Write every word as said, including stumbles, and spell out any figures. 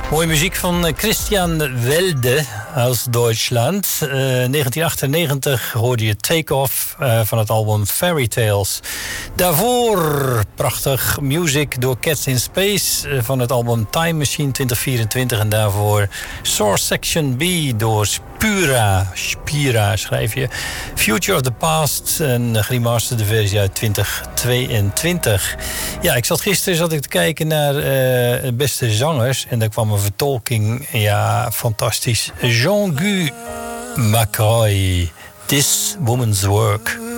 Mooie muziek van Christian Welde uit Duitsland. Uh, negentien achtennegentig hoorde je Take Off uh, van het album Fairy Tales. Daarvoor prachtig music door Cats in Space uh, van het album Time Machine twintig vierentwintig. En daarvoor Source Section B door Spura. Spira schrijf je. Future of the Past, een geremasterde versie uit twintig tweeëntwintig. Ja, ik zat gisteren zat ik te kijken naar uh, de beste zangers. En daar kwam een vertolking, ja, fantastisch. Jean-Guy Macroy, This Woman's Work.